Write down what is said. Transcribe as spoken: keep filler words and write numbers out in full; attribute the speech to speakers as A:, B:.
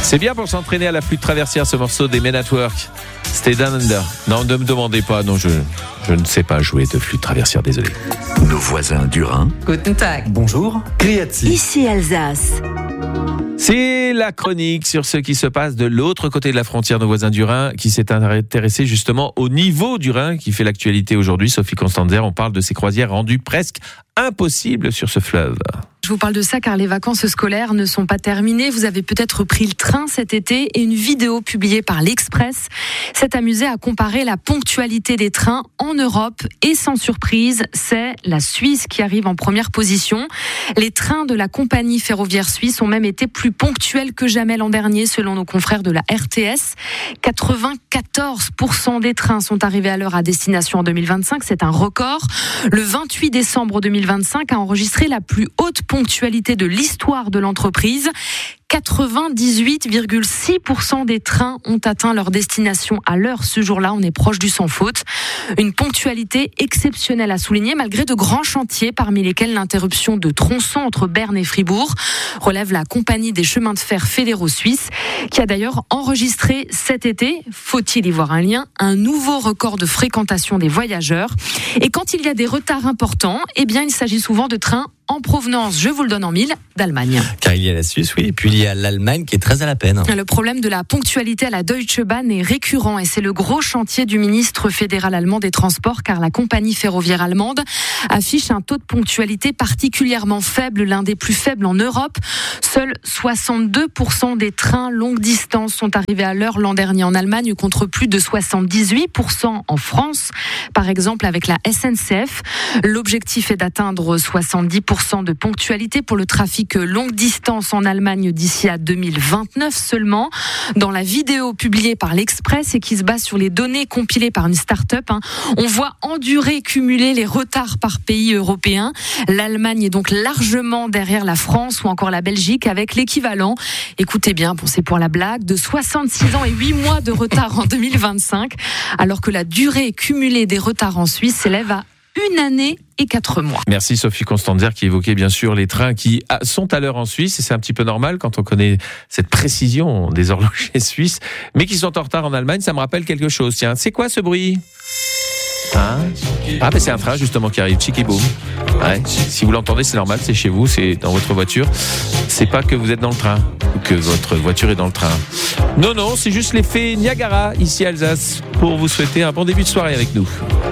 A: C'est bien pour s'entraîner à la flûte traversière, ce morceau des Men at Work. C'était Down Under. Non, ne me demandez pas, non, je, je ne sais pas jouer de flûte traversière, désolé.
B: Nos voisins du Rhin.
C: Guten Tag.
D: Bonjour. Criati.
E: Ici Alsace.
A: C'est la chronique sur ce qui se passe de l'autre côté de la frontière, nos voisins du Rhin, qui s'est intéressé justement au niveau du Rhin qui fait l'actualité aujourd'hui. Sophie Constanzer, on parle de ces croisières rendues presque impossibles sur ce fleuve.
F: Je vous parle de ça car les vacances scolaires ne sont pas terminées. Vous avez peut-être pris le train cet été et une vidéo publiée par l'Express s'est amusée à comparer la ponctualité des trains en Europe et sans surprise, c'est la Suisse qui arrive en première position. Les trains de la compagnie ferroviaire suisse ont même été plus ponctuels que jamais l'an dernier selon nos confrères de la R T S. quatre-vingt-quatorze pour cent des trains sont arrivés à l'heure à destination en deux mille vingt-cinq, c'est un record. Le vingt-huit décembre deux mille vingt-cinq a enregistré la plus haute ponctualité de l'histoire de l'entreprise. quatre-vingt-dix-huit virgule six pour cent des trains ont atteint leur destination à l'heure ce jour-là. On est proche du sans faute. Une ponctualité exceptionnelle à souligner malgré de grands chantiers parmi lesquels l'interruption de tronçons entre Berne et Fribourg relève la compagnie des chemins de fer fédéraux suisses qui a d'ailleurs enregistré cet été, faut-il y voir un lien, un nouveau record de fréquentation des voyageurs. Et quand il y a des retards importants, eh bien il s'agit souvent de trains en provenance, je vous le donne en mille, d'Allemagne.
D: Car il y a la Suisse, oui, et puis il y a l'Allemagne qui est très à la peine.
F: Le problème de la ponctualité à la Deutsche Bahn est récurrent et c'est le gros chantier du ministre fédéral allemand des Transports car la compagnie ferroviaire allemande affiche un taux de ponctualité particulièrement faible, l'un des plus faibles en Europe. Seuls soixante-deux pour cent des trains longue distance sont arrivés à l'heure l'an dernier en Allemagne contre plus de soixante-dix-huit pour cent en France. Par exemple, avec la S N C F, l'objectif est d'atteindre soixante-dix pour cent de ponctualité pour le trafic longue distance en Allemagne d'ici à deux mille vingt-neuf seulement. Dans la vidéo publiée par l'Express et qui se base sur les données compilées par une start-up, hein, on voit endurer, cumuler les retards par pays européen. L'Allemagne est donc largement derrière la France ou encore la Belgique avec l'équivalent, écoutez bien, bon, c'est pour la blague, de soixante-six ans et huit mois de retard en deux mille vingt-cinq, alors que la durée cumulée des retards en Suisse s'élève à une année et quatre mois.
A: Merci Sophie Constanzer qui évoquait bien sûr les trains qui sont à l'heure en Suisse et c'est un petit peu normal quand on connaît cette précision des horlogers suisses, mais qui sont en retard en Allemagne. Ça me rappelle quelque chose. Tiens, c'est quoi ce bruit ? Hein ah ben c'est un train justement qui arrive, chic et boum. Ouais. Si vous l'entendez, c'est normal, c'est chez vous, c'est dans votre voiture. C'est pas que vous êtes dans le train ou que votre voiture est dans le train. Non, non, c'est juste l'effet Niagara ici à Alsace pour vous souhaiter un bon début de soirée avec nous.